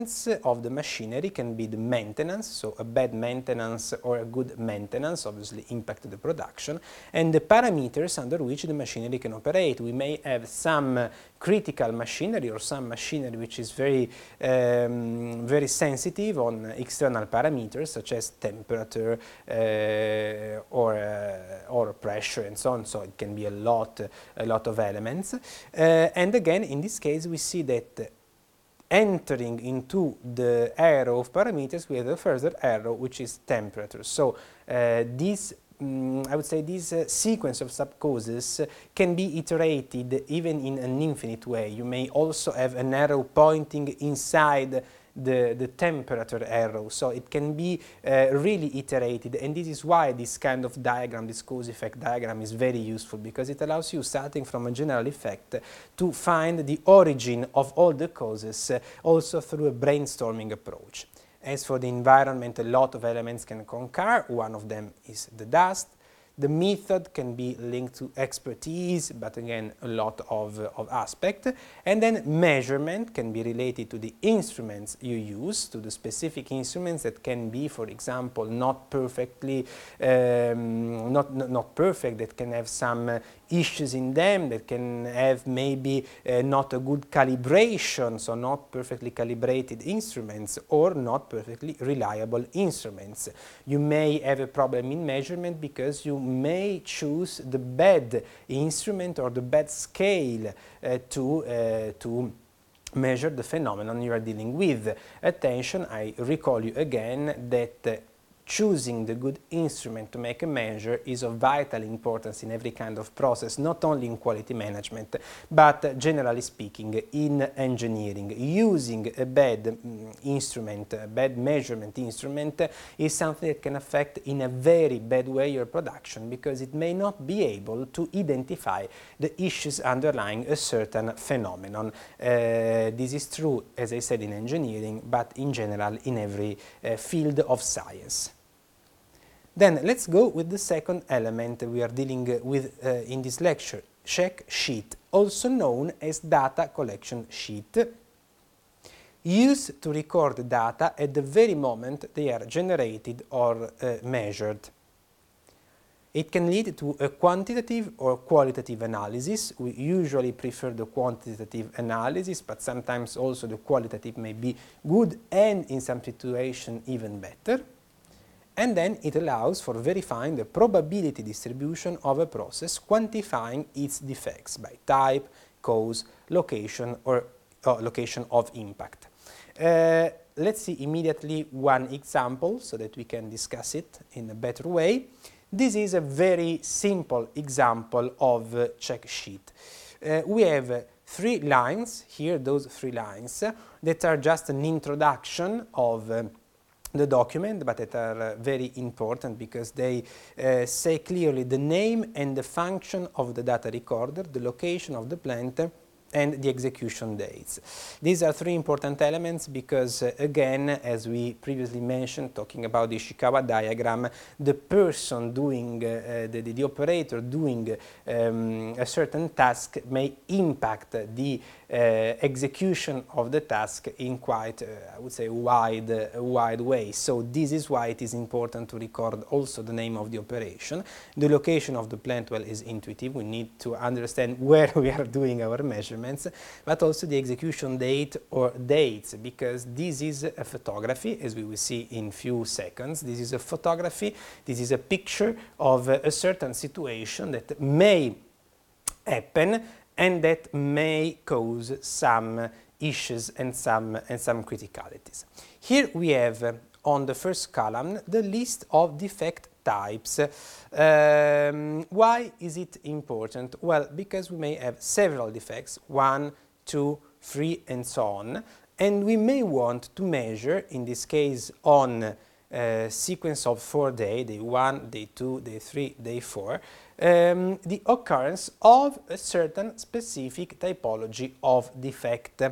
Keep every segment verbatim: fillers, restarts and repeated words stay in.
of the machinery can be the maintenance, so a bad maintenance or a good maintenance obviously impact the production, and the parameters under which the machinery can operate. We may have some uh, critical machinery or some machinery which is very, um, very sensitive on external parameters such as temperature uh, or, uh, or pressure and so on, so it can be a lot, a lot of elements. Uh, and again, in this case, we see that entering into the arrow of parameters, we have a further arrow which is temperature. So uh, this, um, I would say, this uh, sequence of subcauses uh, can be iterated even in an infinite way. You may also have an arrow pointing inside the, the temperature arrow, so it can be uh, really iterated, and this is why this kind of diagram, this cause effect diagram, is very useful, because it allows you, starting from a general effect, to find the origin of all the causes uh, also through a brainstorming approach. As for the environment, a lot of elements can concur. One of them is the dust. The method can be linked to expertise, but again, a lot of, uh, of aspect. And then measurement can be related to the instruments you use, to the specific instruments that can be, for example, not perfectly, um, not, not, not perfect, that can have some uh, issues in them, that can have maybe uh, not a good calibration, so not perfectly calibrated instruments, or not perfectly reliable instruments. You may have a problem in measurement because you may choose the bad instrument or the bad scale uh, to, uh, to measure the phenomenon you are dealing with. Attention, I recall you again that uh, choosing the good instrument to make a measure is of vital importance in every kind of process, not only in quality management, but uh, generally speaking in engineering. Using a bad mm, instrument, a bad measurement instrument, uh, is something that can affect in a very bad way your production, because it may not be able to identify the issues underlying a certain phenomenon. Uh, this is true, as I said, in engineering, but in general in every uh, field of science. Then let's go with the second element we are dealing with uh, in this lecture, check sheet, also known as data collection sheet, used to record data at the very moment they are generated or uh, measured. It can lead to a quantitative or qualitative analysis. We usually prefer the quantitative analysis, but sometimes also the qualitative may be good, and in some situations even better. And then it allows for verifying the probability distribution of a process, quantifying its defects by type, cause, location, or uh, location of impact. Uh, let's see immediately one example so that we can discuss it in a better way. This is a very simple example of uh, check sheet. Uh, we have uh, three lines here, those three lines, uh, that are just an introduction of uh, the document, but that are uh, very important because they uh, say clearly the name and the function of the data recorder, the location of the plant, and the execution dates. These are three important elements because, uh, again, as we previously mentioned, talking about the Ishikawa diagram, the person doing, uh, the, the, the operator doing um, a certain task may impact the uh, execution of the task in quite, uh, I would say, wide, uh, wide way. So this is why it is important to record also the name of the operation. The location of the plant, well, is intuitive. We need to understand where we are doing our measurements, but also the execution date or dates, because this is a photography, as we will see in few seconds. This is a photography, this is a picture of a, a certain situation that may happen and that may cause some issues and some, and some criticalities. Here we have uh, on the first column the list of defect types. Um, why is it important? Well, because we may have several defects, one, two, three, and so on, and we may want to measure, in this case, on a sequence of four days, day one, day two, day three, day four, um, the occurrence of a certain specific typology of defect.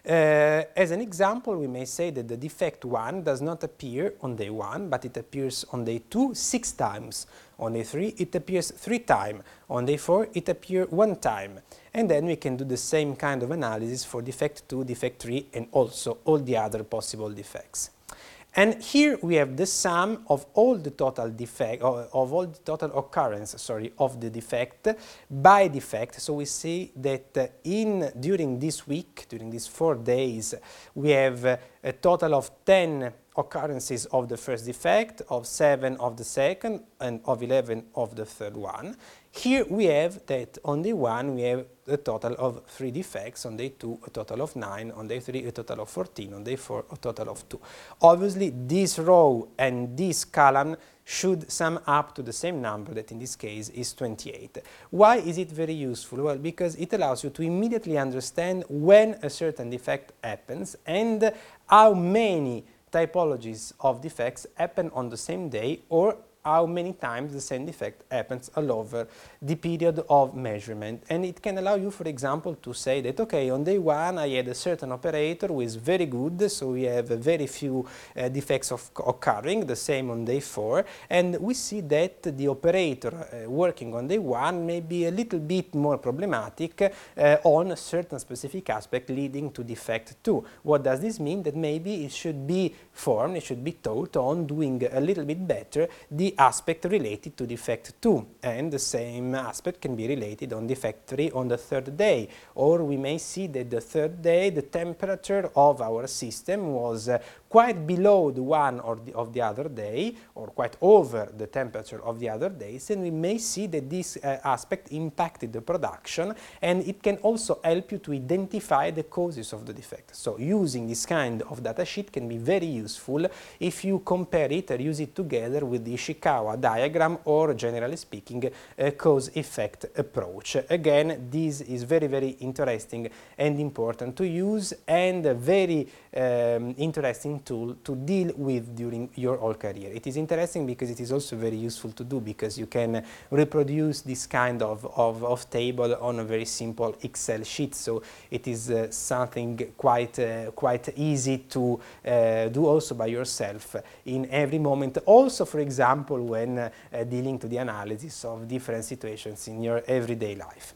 Uh, as an example, we may say that the defect one does not appear on day one, but it appears on day two six times. On day three, it appears three times. On day four, it appears one time. And then we can do the same kind of analysis for defect two, defect three, and also all the other possible defects. And here we have the sum of all the total defect, of all the total occurrence, sorry, of the defect by defect. So we see that uh, in during this week, during these four days, we have uh, a total of ten occurrences of the first defect, of seven of the second, and of eleven of the third one. Here we have that on day one we have a total of three defects, on day two a total of nine, on day three a total of fourteen, on day four a total of two. Obviously this row and this column should sum up to the same number, that in this case is twenty-eight. Why is it very useful? Well, because it allows you to immediately understand when a certain defect happens and how many typologies of defects happen on the same day, or how many times the same defect happens all over the period of measurement. And it can allow you, for example, to say that, okay, on day one I had a certain operator who is very good, so we have very few uh, defects of occurring, the same on day four, and we see that the operator uh, working on day one may be a little bit more problematic uh, on a certain specific aspect leading to defect two. What does this mean? That maybe it should be formed, it should be taught on doing a little bit better the aspect related to defect two, and the same aspect can be related on defect three on the third day. Or we may see that the third day the temperature of our system was uh, quite below the one or the, of the other day, or quite over the temperature of the other days, and we may see that this uh, aspect impacted the production, and it can also help you to identify the causes of the defect. So using this kind of data sheet can be very useful if you compare it or use it together with the Ishikawa diagram, or generally speaking a cause-effect approach. Again, this is very very interesting and important to use, and a very um, interesting tool to deal with during your whole career. It is interesting because it is also very useful to do, because you can reproduce this kind of, of, of table on a very simple Excel sheet. So it is uh, something quite, uh, quite easy to uh, do also by yourself in every moment. Also, for example, when uh, uh, dealing to the analysis of different situations in your everyday life.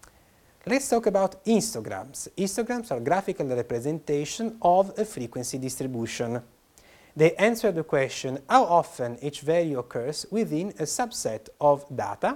Let's talk about histograms. Histograms are graphical representation of a frequency distribution. They answer the question how often each value occurs within a subset of data,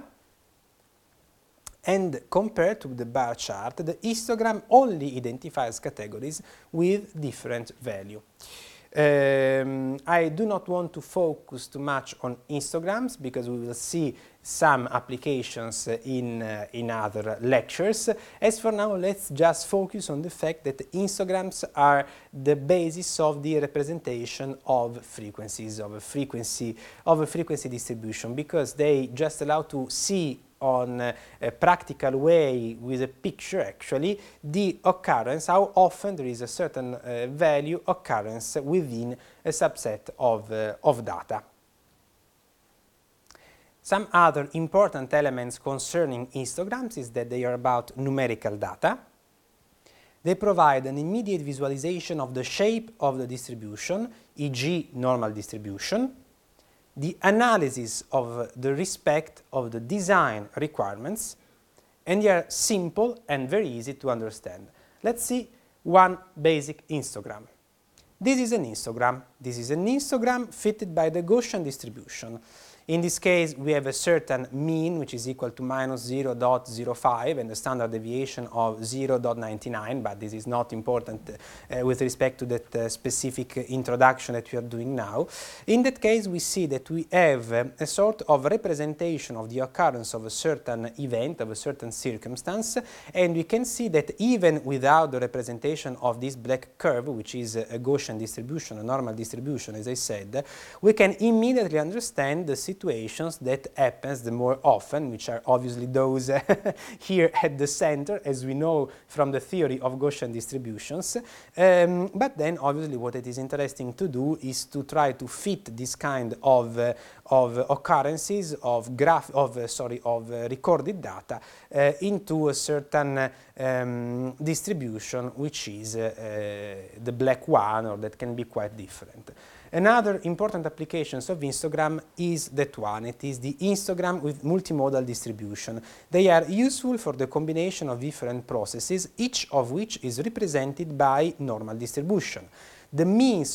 and compared to the bar chart, the histogram only identifies categories with different value. Um, I do not want to focus too much on histograms because we will see some applications in, uh, in other lectures. As for now, let's just focus on the fact that histograms are the basis of the representation of frequencies, of a frequency, of a frequency distribution, because they just allow to see on uh, a practical way with a picture actually the occurrence, how often there is a certain uh, value occurrence within a subset of, uh, of data. Some other important elements concerning histograms is that they are about numerical data. They provide an immediate visualization of the shape of the distribution, for example normal distribution, the analysis of the respect of the design requirements, and they are simple and very easy to understand. Let's see one basic histogram. This is an histogram. This is an histogram fitted by the Gaussian distribution. In this case, we have a certain mean, which is equal to minus zero point zero five, and a standard deviation of zero point nine nine, but this is not important uh, with respect to that uh, specific introduction that we are doing now. In that case, we see that we have uh, a sort of representation of the occurrence of a certain event, of a certain circumstance, and we can see that even without the representation of this black curve, which is a Gaussian distribution, a normal distribution, as I said, we can immediately understand the situation situations that happens the more often, which are obviously those here at the center, as we know from the theory of Gaussian distributions. Um, but then obviously what it is interesting to do is to try to fit this kind of, uh, of occurrences, of graph, of uh, sorry, of uh, recorded data uh, into a certain um, distribution, which is uh, uh, the black one, or that can be quite different. Another important application of histogram is that one. It is the histogram with multimodal distribution. They are useful for the combination of different processes, each of which is represented by normal distribution. The means